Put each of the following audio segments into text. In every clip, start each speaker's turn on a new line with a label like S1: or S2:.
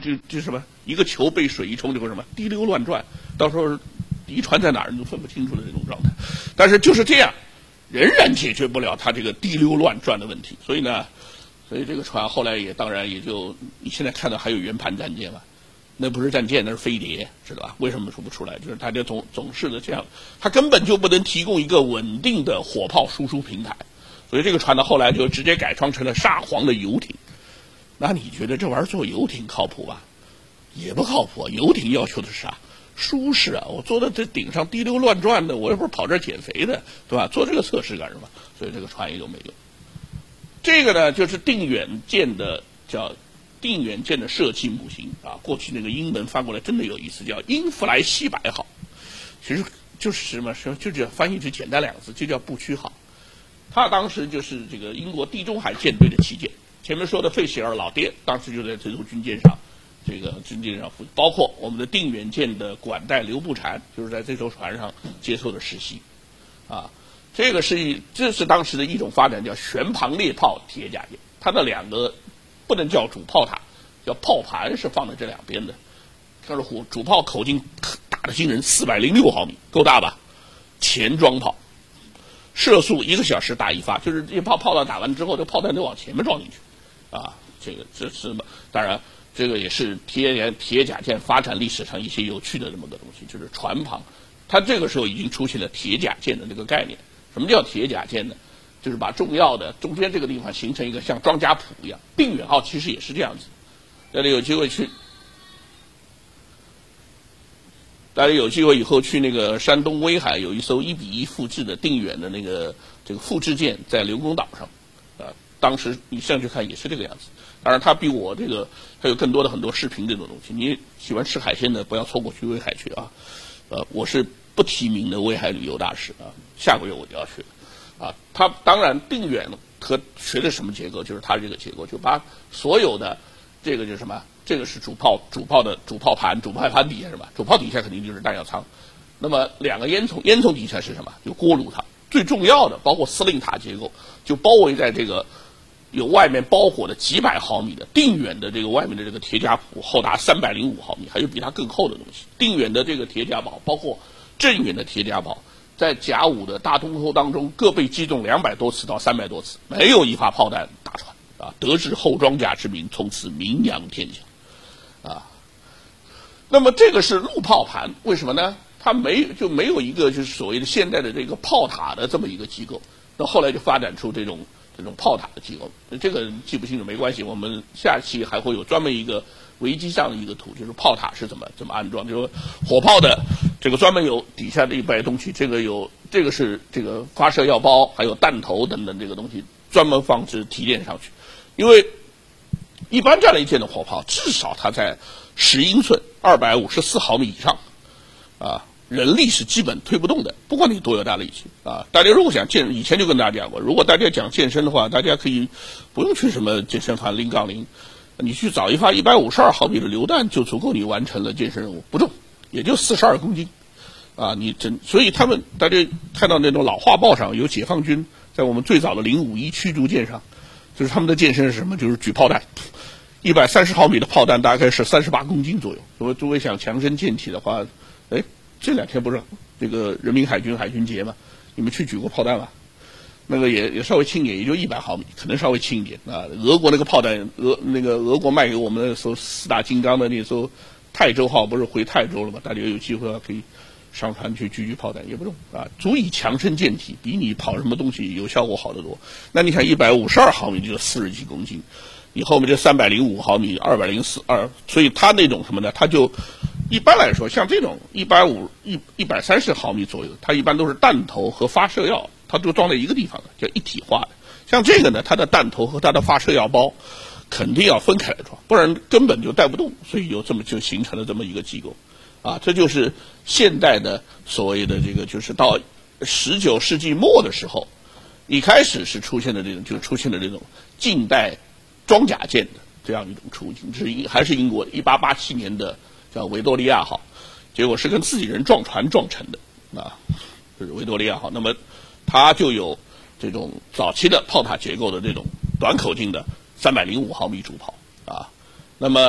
S1: 就什么一个球被水一冲就会什么滴溜乱转，到时候敌船在哪儿你都分不清楚的这种状态。但是就是这样，仍然解决不了它这个滴溜乱转的问题。所以这个船后来当然也就你现在看到还有圆盘战舰嘛，那不是战舰，那是飞碟，知道吧？为什么说不出来？就是大家总是的这样，它根本就不能提供一个稳定的火炮输出平台。所以这个船呢，后来就直接改装成了沙皇的游艇。那你觉得这玩意儿做游艇靠谱吧？也不靠谱。游艇要求的是啥？舒适啊！我坐在这顶上滴溜乱转的，我又不是跑这儿减肥的，对吧？做这个测试干什么？所以这个船也就没用。这个呢，就是定远舰的叫定远舰的设计模型啊。过去那个英文翻过来真的有意思，叫英弗莱西百号，其实就是什么？就叫翻译就简单两个字，就叫不屈号。他当时就是这个英国地中海舰队的旗舰。前面说的费希尔老爹当时就在这艘军舰上，包括我们的定远舰的管带刘步蟾就是在这艘船上接受的实习，啊，这是当时的一种发展，叫旋旁猎炮铁甲舰，它的两个不能叫主炮塔，叫炮盘是放在这两边的，看着主炮口径大的惊人，406毫米，够大吧？前装炮。射速1个小时打一发，就是一炮弹打完之后，这炮弹都往前面撞进去，啊，这是当然，这个也是铁甲舰发展历史上一些有趣的这么个东西，就是船旁，它这个时候已经出现了铁甲舰的这个概念。什么叫铁甲舰呢？就是把重要的中间这个地方形成一个像装甲堡一样。定远号其实也是这样子，大家有机会以后去那个山东威海有一艘1:1复制的定远的这个复制舰在刘公岛上，当时你上去看也是这个样子。当然它比我这个还有更多的很多视频这种东西，你喜欢吃海鲜的不要错过去威海去啊。我是不提名的威海旅游大使啊，下个月我就要去啊。它当然定远和学的什么结构，就是它这个结构，就把所有的这个就是什么。这个是主炮盘底下是吧？主炮底下肯定就是弹药舱，那么两个烟囱底下是什么？就锅炉塔。最重要的包括司令塔结构，就包围在这个有外面包裹的几百毫米的定远的这个外面的这个铁甲堡，厚达305毫米，还有比它更厚的东西。定远的这个铁甲堡，包括镇远的铁甲堡，在甲午的大东沟当中各被击中200多次到300多次，没有一发炮弹打穿啊！得知后装甲之名，从此名扬天下。啊，那么这个是陆炮盘，为什么呢？它没有一个就是所谓的现代的这个炮塔的这么一个机构，那后来就发展出这种炮塔的机构。这个记不清楚没关系，我们下期还会有专门一个维基上的一个图，就是炮塔是怎么安装，就是火炮的这个专门有底下的一排东西，这个是这个发射药包，还有弹头等等这个东西专门放置提炼上去，因为一般战雷舰的火炮至少它在10英寸254毫米以上，啊，人力是基本推不动的，不管你多有大力气啊。大家如果想以前就跟大家讲过，如果大家讲健身的话，大家可以不用去什么健身房0-0，你去找一发152毫米的榴弹就足够你完成了健身任务，不重，也就42公斤，啊，所以大家看到那种老画报上有解放军在我们最早的051驱逐舰上。就是他们的健身是什么？就是举炮弹，130毫米的炮弹大概是38公斤左右。如果诸位想强身健体的话，这2天不是这个人民海军海军节嘛？你们去举过炮弹吧？那个也稍微轻一点，也就100毫米，可能稍微轻一点啊。俄国那个炮弹，俄国卖给我们那艘4大金刚的那艘泰州号，不是回泰州了吗？大家有机会可以上船去举炮弹，也不重啊，足以强身健体，比你跑什么东西有效果好得多。那你看152毫米就40几公斤，你后面这305毫米204，所以它那种什么呢？它就一般来说，像这种130毫米左右，它一般都是弹头和发射药，它都装在一个地方的，叫一体化的。像这个呢，它的弹头和它的发射药包肯定要分开来装，不然根本就带不动，所以就形成了这么一个机构。啊，这就是现代的所谓的这个，就是到19世纪末的时候，一开始是出现了这种近代装甲舰的这样一种处境，还是英国1887年的叫维多利亚号，结果是跟自己人撞船撞沉的啊，就是维多利亚号。那么它就有这种早期的炮塔结构的这种短口径的305毫米主炮啊，那么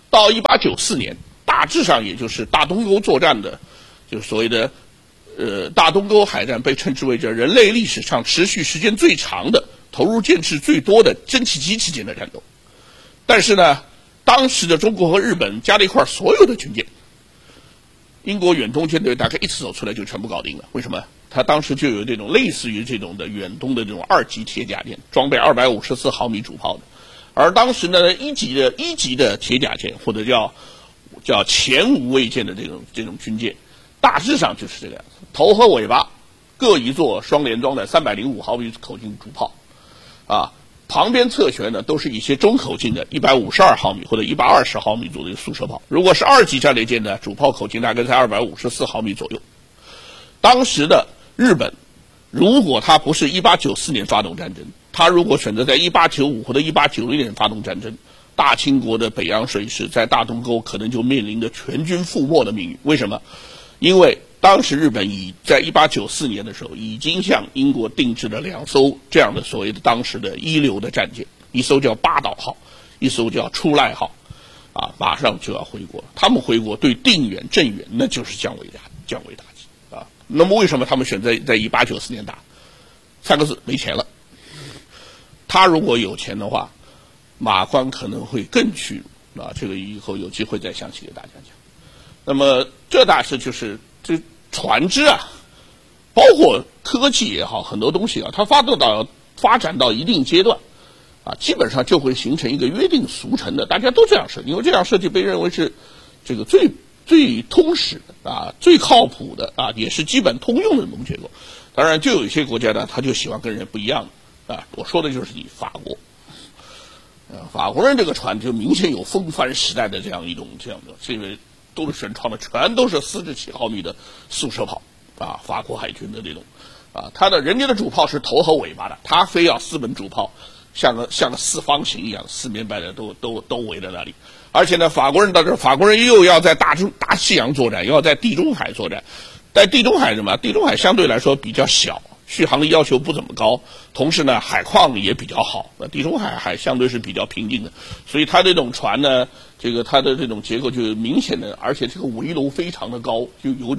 S1: 到1894年，大致上也就是大东沟作战的，就是所谓的大东沟海战，被称之为这人类历史上持续时间最长的、投入舰次最多的蒸汽机期间的战斗。但是呢，当时的中国和日本加在一块所有的军舰，英国远东舰队大概一次走出来就全部搞定了。为什么？他当时就有这种类似于这种的远东的这种2级铁甲舰，装备254毫米主炮的。而当时呢，一级的铁甲舰或者叫前无畏舰的这种军舰，大致上就是这个样子，头和尾巴各一座双联装的305毫米口径主炮，啊，旁边侧舷呢都是一些中口径的152毫米或者120毫米左右的速射炮。如果是2级战列舰呢，主炮口径大概在254毫米左右。当时的日本，如果他不是1894年发动战争，他如果选择在1895或者1890年发动战争，大清国的北洋水师在大东沟可能就面临着全军覆没的命运。为什么？因为当时日本在1894年的时候已经向英国定制了2艘这样的所谓的当时的一流的战舰，一艘叫八岛号，一艘叫出濑号，啊，马上就要回国了。他们回国对定远、镇远那就是降维打击啊。那么为什么他们选择在1894年打？3个字：没钱了。他如果有钱的话，马宽可能会更屈辱啊。这个以后有机会再详细给大家讲。那么这大致就是这船只啊，包括科技也好，很多东西啊，它发展到一定阶段啊，基本上就会形成一个约定俗成的，大家都这样设计，因为这样设计被认为是这个最通史的啊，最靠谱的啊，也是基本通用的这种结构。当然，就有一些国家呢，他就喜欢跟人不一样的啊。我说的就是以法国，法国人这个船就明显有风帆时代的这样的，这个都是原创的，全都是47毫米的速射炮啊，法国海军的这种啊，人家的主炮是头和尾巴的，他非要4门主炮像个四方形一样，四面八的都围在那里。而且呢，法国人又要在大西洋作战，又要在地中海作战。在地中海地中海相对来说比较小，续航力要求不怎么高，同时呢海况也比较好。地中海相对是比较平静的，所以它这种船呢，它的这种结构就明显的，而且这个围楼非常的高，就有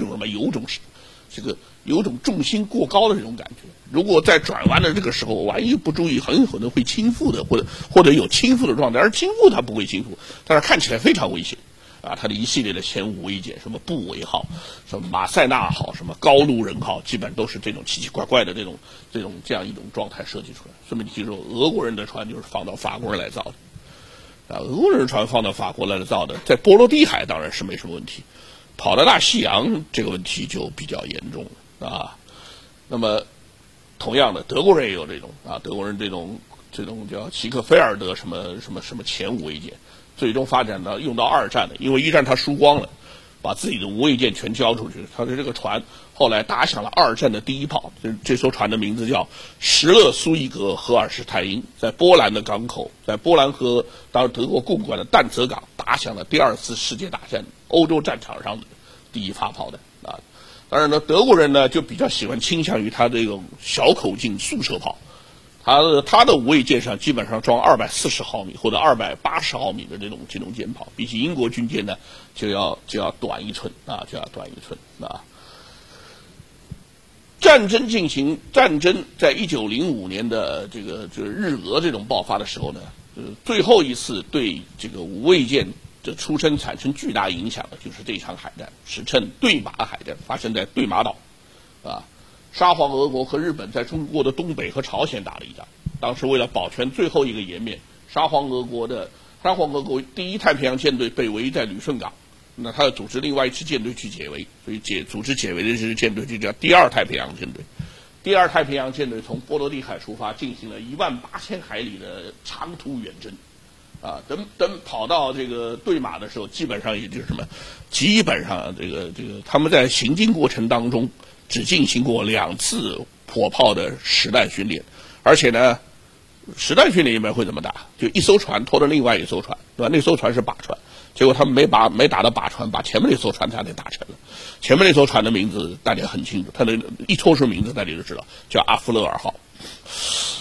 S1: 种重心过高的这种感觉。如果在转弯的这个时候，万一不注意，很有可能会倾覆的，或者有倾覆的状态。而倾覆它不会倾覆，但是看起来非常危险啊！它的一系列的前无畏舰，什么布韦号、什么马塞纳号、什么高卢人号，基本都是这种奇奇怪怪的这样一种状态设计出来。顺便记住，俄国人的船就是放到法国人来造的啊，俄国人的船放到法国来造的，在波罗的海当然是没什么问题，跑到大西洋这个问题就比较严重了啊。那么同样的，德国人也有这种啊，德国人这种叫齐克菲尔德什么前无畏舰，最终发展到用到2战的，因为1战他输光了，把自己的无畏舰全交出去。他的这个船后来打响了2战的第一炮。这艘船的名字叫施勒苏伊格荷尔施泰因，在波兰的港口，在波兰和当时德国共管的但泽港打响了第2次世界大战欧洲战场上的第一发炮弹啊。当然呢，德国人呢就比较喜欢倾向于他这种小口径速射炮，他的无畏舰上基本上装240毫米或者280毫米的这种舰炮，比起英国军舰呢就要短1寸啊，啊。战争在1905年的就是日俄这种爆发的时候呢，最后一次对这个无畏舰的出生产生巨大影响的就是这场海战，史称对马海战，发生在对马岛啊。沙皇俄国和日本在中国的东北和朝鲜打了一仗，当时为了保全最后一个颜面，沙皇俄国第1太平洋舰队被围在旅顺港，那他要组织另外一支舰队去解围，所以组织解围的这支舰队就叫第2太平洋舰队。第2太平洋舰队从波罗的海出发，进行了18000海里的长途远征啊，等跑到这个对马的时候，基本上他们在行进过程当中只进行过2次火炮的实弹训练，而且呢，实弹训练一般会怎么打？就一艘船拖着另外一艘船，对吧？那艘船是靶船，结果他们没打到靶船，把前面那艘船差点打沉了。前面那艘船的名字大家很清楚，它的一抽出名字大家就知道，叫阿夫勒尔号。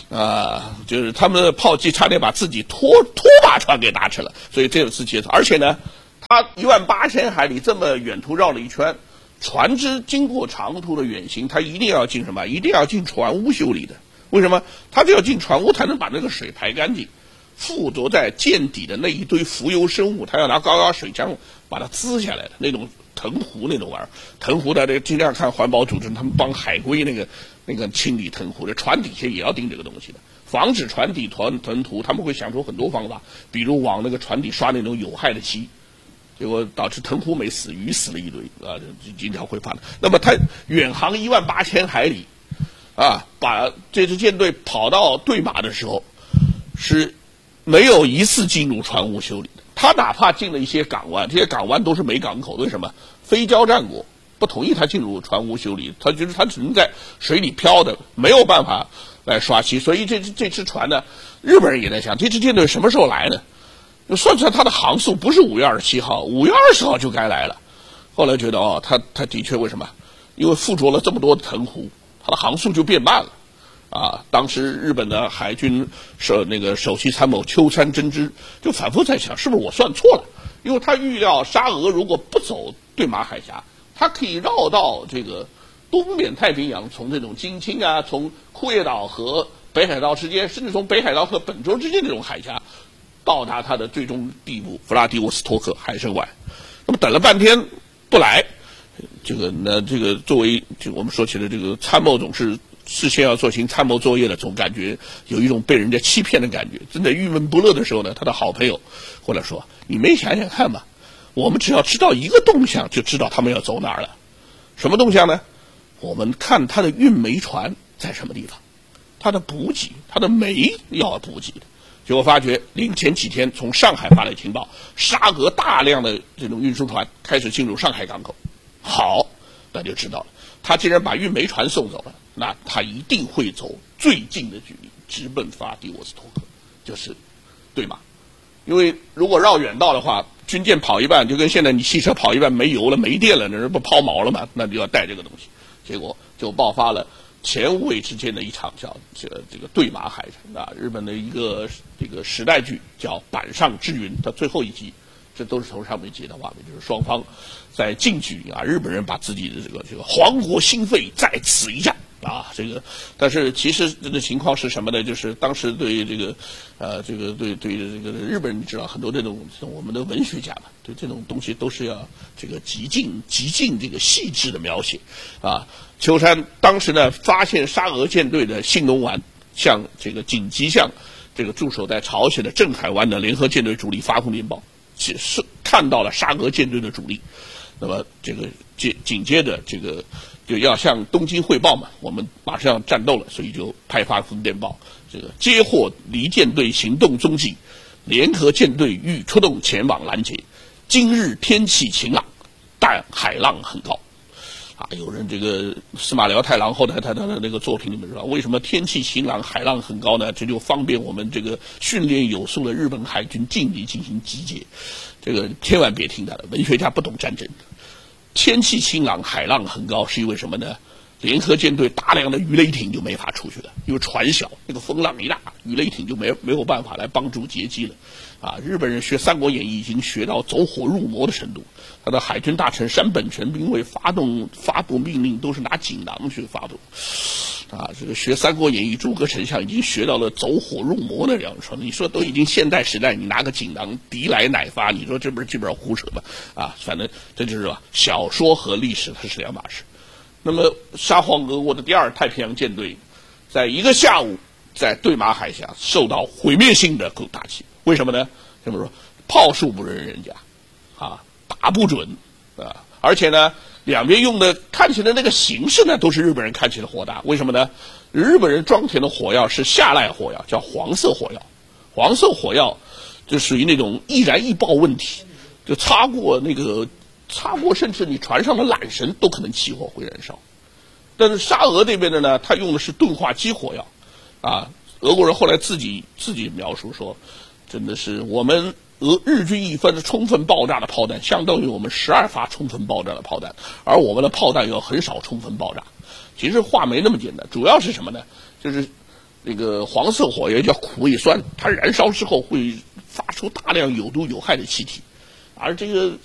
S1: 就是他们的炮击差点把自己拖把船给打沉了，所以这次结束。而且呢，他18000海里这么远途绕了一圈，船只经过长途的远行，它一定要进什么？一定要进船坞修理的。为什么？它就要进船坞才能把那个水排干净。附着在舰底的那一堆浮游生物，它要拿高压水枪把它滋下来的那种藤壶那种玩意儿。藤壶的这个经常看环保组织他们帮海龟那个清理藤壶，这船底下也要钉这个东西的，防止船底囤涂。他们会想出很多方法，比如往那个船底刷那种有害的漆，结果导致藤壶没死，鱼死了一堆啊，经常会发生。那么它远航18000海里啊，把这支舰队跑到对马的时候是没有一次进入船坞修理的。他哪怕进了一些港湾，这些港湾都是没港口，为什么？非交战国不同意他进入船坞修理，他觉得他只能在水里漂的，没有办法来刷漆。所以这支船呢，日本人也在想，这支舰队什么时候来呢？算出来他的航速不是5月27号，5月20号就该来了。后来觉得他的确为什么？因为附着了这么多的藤壶，他的航速就变慢了。当时日本的海军首席参谋秋山真之就反复在想，是不是我算错了？因为他预料沙俄如果不走对马海峡，他可以绕到这个东边太平洋，从这种金青啊，从库页岛和北海道之间，甚至从北海道和本州之间这种海峡，到达他的最终地步弗拉迪沃斯托克海参崴。那么等了半天不来，这个作为我们说起的这个参谋总是事先要做行参谋作业的，总感觉有一种被人家欺骗的感觉。正在郁闷不乐的时候呢，他的好朋友过来说：“你没想想看吧，我们只要知道一个动向，就知道他们要走哪儿了。什么动向呢？我们看他的运煤船在什么地方，他的补给，他的煤要补给的。结果发觉，前几天从上海发来情报，沙俄大量的这种运输船开始进入上海港口。好，那就知道了。他既然把运煤船送走了，那他一定会走最近的距离，直奔弗拉迪沃斯托克，就是对马。因为如果绕远道的话，军舰跑一半，就跟现在你汽车跑一半没油了、没电了，那不抛锚了吗？那就要带这个东西。结果就爆发了前无畏之间的一场叫这个对马海战啊！日本的一个这个时代剧叫《板上之云》，它最后一集，这都是从上面接的画面，就是双方在近距离啊，日本人把自己的这个皇国心肺在此一战啊，但是其实这个情况是什么呢？就是当时对对日本人，你知道很多这种我们的文学家嘛，对这种东西都是要这个极尽这个细致的描写啊。秋山当时呢发现沙俄舰队的信浓丸向紧急向这个驻守在朝鲜的镇海湾的联合舰队主力发送电报，是看到了沙俄舰队的主力，那么紧接着就要向东京汇报嘛，我们马上要战斗了，所以就发送电报，接获离舰队行动踪迹，联合舰队欲出动前往拦截。今日天气晴朗，但海浪很高。有人司马辽太郎后来他的那个作品里面说，为什么天气晴朗海浪很高呢？这就方便我们训练有素的日本海军尽力进行集结。千万别听他的，文学家不懂战争。天气晴朗海浪很高是因为什么呢？联合舰队大量的鱼雷艇就没法出去了，因为船小，那个风浪一大，鱼雷艇就没有办法来帮助截击了。日本人学《三国演义》已经学到走火入魔的程度。他的海军大臣山本全兵卫发布命令都是拿锦囊去发布。学《三国演义》，诸葛丞相已经学到了走火入魔的样说，你说都已经现代时代，你拿个锦囊敌来乃发，你说这不是基本上胡扯吗？反正这就是小说和历史它是两码事。那么沙皇俄国的第二太平洋舰队，在一个下午在对马海峡受到毁灭性的打击。为什么呢？这么说，炮术不认人家，打不准，而且呢，两边用的看起来那个形式呢，都是日本人看起来火大。为什么呢？日本人装填的火药是下濑火药，叫黄色火药。黄色火药就属于那种易燃易爆问题，就擦过甚至你船上的缆绳都可能起火会燃烧。但是沙俄这边的呢，他用的是钝化机火药，俄国人后来自己描述说，真的是我们日军一发充分爆炸的炮弹，相当于我们12发充分爆炸的炮弹，而我们的炮弹有很少充分爆炸。其实话没那么简单，主要是什么呢？就是这个黄色火焰叫苦味酸，它燃烧之后会发出大量有毒有害的气体，而这个